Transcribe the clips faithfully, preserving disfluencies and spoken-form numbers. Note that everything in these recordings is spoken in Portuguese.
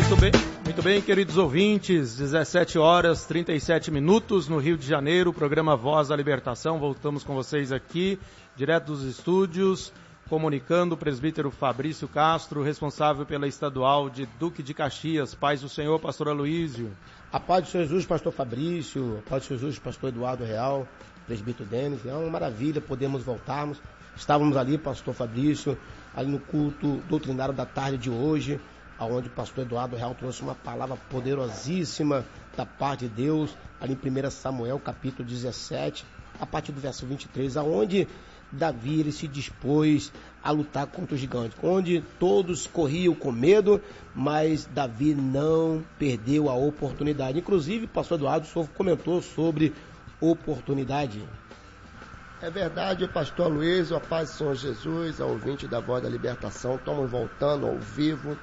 Muito bem, muito bem, queridos ouvintes, dezessete horas e trinta e sete minutos no Rio de Janeiro, programa Voz da Libertação. Voltamos com vocês aqui, direto dos estúdios, comunicando o presbítero Fabrício Castro, responsável pela estadual de Duque de Caxias. Paz do Senhor, pastor Aloísio. A paz do Senhor Jesus, pastor Fabrício, a paz do Senhor Jesus, pastor Eduardo Real, presbítero Denis. É uma maravilha podermos voltarmos. Estávamos ali, pastor Fabrício, ali no culto doutrinário da tarde de hoje, onde o pastor Eduardo Real trouxe uma palavra poderosíssima da parte de Deus, ali em primeiro Samuel, capítulo dezessete, a partir do verso vinte e três, aonde Davi ele se dispôs a lutar contra o gigante, onde todos corriam com medo, mas Davi não perdeu a oportunidade. Inclusive, o pastor Eduardo comentou sobre oportunidade. É verdade, pastor Luiz, a paz do Senhor Jesus, a ouvinte da Voz da Libertação. Estamos voltando ao vivo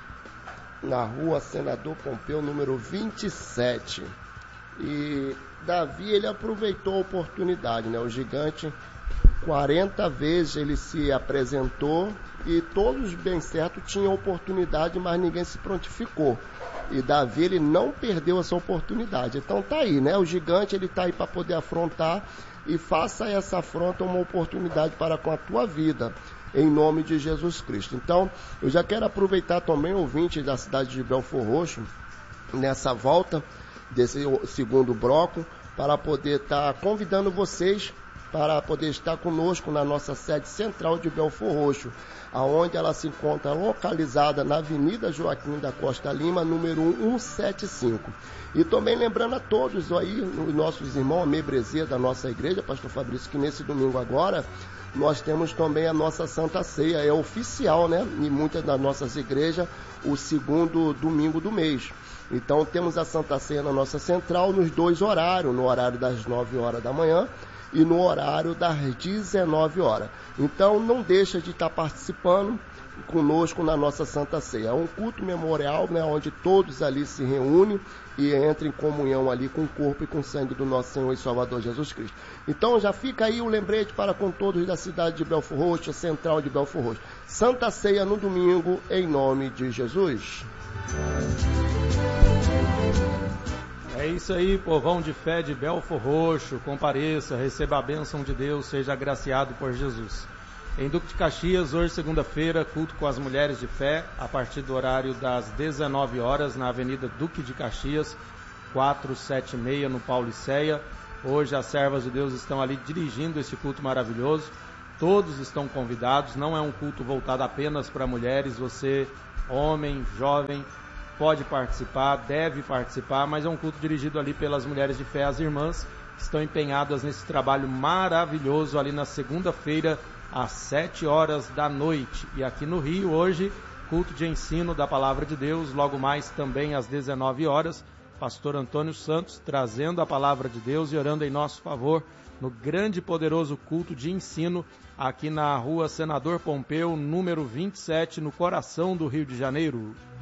na rua Senador Pompeu, número vinte e sete. E Davi, ele aproveitou a oportunidade, né? O gigante, quarenta vezes ele se apresentou e todos, bem certo, tinham oportunidade, mas ninguém se prontificou. E Davi, ele não perdeu essa oportunidade. Então tá aí, né? O gigante, ele tá aí para poder afrontar, e faça essa afronta uma oportunidade para com a tua vida, em nome de Jesus Cristo. Então, eu já quero aproveitar também, ouvintes da cidade de Belfor Roxo, nessa volta desse segundo bloco, para poder estar convidando vocês para poder estar conosco na nossa sede central de Belfor Roxo, aonde ela se encontra localizada na Avenida Joaquim da Costa Lima, número cento e setenta e cinco. E também lembrando a todos aí, os nossos irmãos, a membresia da nossa igreja, pastor Fabrício, que nesse domingo agora, nós temos também a nossa Santa Ceia, é oficial, né? Em muitas das nossas igrejas, o segundo domingo do mês. Então temos a Santa Ceia na nossa central, nos dois horários, no horário das nove horas da manhã, e no horário das dezenove horas. Então não deixa de estar participando conosco na nossa Santa Ceia. É um culto memorial, né, onde todos ali se reúnem e entram em comunhão ali com o corpo e com o sangue do nosso Senhor e Salvador Jesus Cristo. Então já fica aí o lembrete para com todos da cidade de Belfor Roxo, central de Belfor Roxo. Santa Ceia no domingo, em nome de Jesus. É isso aí, povão de fé de Belfor Roxo, compareça, receba a bênção de Deus, seja agraciado por Jesus. Em Duque de Caxias, hoje segunda-feira, culto com as mulheres de fé, a partir do horário das dezenove horas, na Avenida Duque de Caxias, quatrocentos e setenta e seis, no Pauliceia. Hoje as servas de Deus estão ali dirigindo esse culto maravilhoso, todos estão convidados, não é um culto voltado apenas para mulheres, você, homem, jovem, pode participar, deve participar, mas é um culto dirigido ali pelas mulheres de fé, as irmãs que estão empenhadas nesse trabalho maravilhoso ali na segunda-feira, às sete horas da noite. E aqui no Rio, hoje, culto de ensino da Palavra de Deus, logo mais também às dezenove horas, pastor Antônio Santos trazendo a Palavra de Deus e orando em nosso favor no grande e poderoso culto de ensino aqui na rua Senador Pompeu, número vinte e sete, no coração do Rio de Janeiro.